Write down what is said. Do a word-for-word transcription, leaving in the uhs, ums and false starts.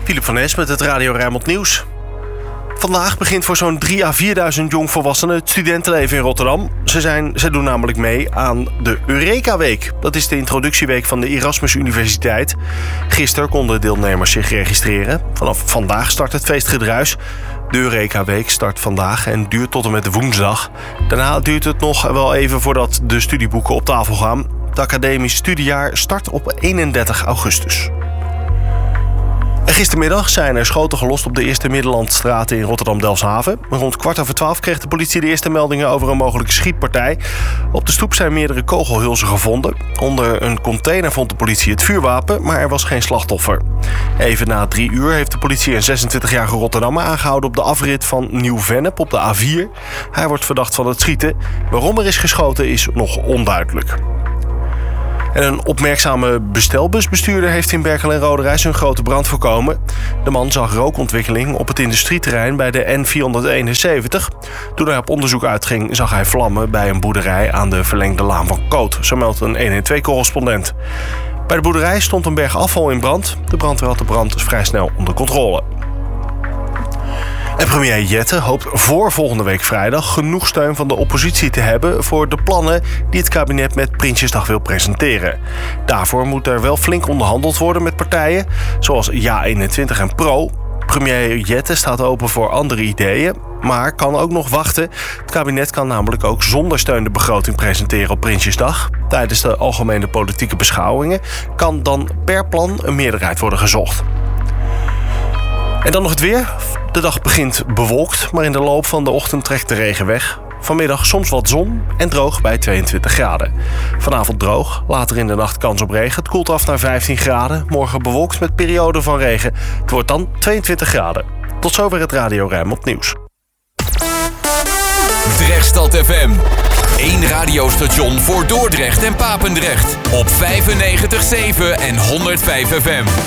Philip van Nes met het Radio Rijnmond Nieuws. Vandaag begint voor zo'n drie à vierduizend jongvolwassenen het studentenleven in Rotterdam. Ze, zijn, ze doen namelijk mee aan de Eureka-week. Dat is de introductieweek van de Erasmus Universiteit. Gisteren konden deelnemers zich registreren. Vanaf vandaag start het feestgedruis. De Eureka-week start vandaag en duurt tot en met woensdag. Daarna duurt het nog wel even voordat de studieboeken op tafel gaan. Het academisch studiejaar start op eenendertig augustus. En gistermiddag zijn er schoten gelost op de Eerste Middellandstraat in Rotterdam-Delfshaven. Rond kwart over twaalf kreeg de politie de eerste meldingen over een mogelijke schietpartij. Op de stoep zijn meerdere kogelhulzen gevonden. Onder een container vond de politie het vuurwapen, maar er was geen slachtoffer. Even na drie uur heeft de politie een zesentwintigjarige Rotterdammer aangehouden op de afrit van Nieuw-Vennep op de A vier. Hij wordt verdacht van het schieten. Waarom er is geschoten is nog onduidelijk. En een opmerkzame bestelbusbestuurder heeft in Berkel en Roderijs een grote brand voorkomen. De man zag rookontwikkeling op het industrieterrein bij de N vierhonderdeenenzeventig. Toen hij op onderzoek uitging, zag hij vlammen bij een boerderij aan de verlengde laan van Koot. Zo meldt een honderdtwaalf-correspondent. Bij de boerderij stond een berg afval in brand. De brandweer had de brand dus vrij snel onder controle. En premier Jette hoopt voor volgende week vrijdag genoeg steun van de oppositie te hebben voor de plannen die het kabinet met Prinsjesdag wil presenteren. Daarvoor moet er wel flink onderhandeld worden met partijen, zoals Ja eenentwintig en Pro. Premier Jette staat open voor andere ideeën, maar kan ook nog wachten. Het kabinet kan namelijk ook zonder steun de begroting presenteren op Prinsjesdag. Tijdens de algemene politieke beschouwingen kan dan per plan een meerderheid worden gezocht. En dan nog het weer. De dag begint bewolkt, maar in de loop van de ochtend trekt de regen weg. Vanmiddag soms wat zon en droog bij tweeëntwintig graden. Vanavond droog, later in de nacht kans op regen. Het koelt af naar vijftien graden. Morgen bewolkt met perioden van regen. Het wordt dan tweeëntwintig graden. Tot zover het Radio Rijnmond Nieuws. Drechtstad F M. Eén radiostation voor Dordrecht en Papendrecht. Op vijfennegentig komma zeven en honderdvijf F M.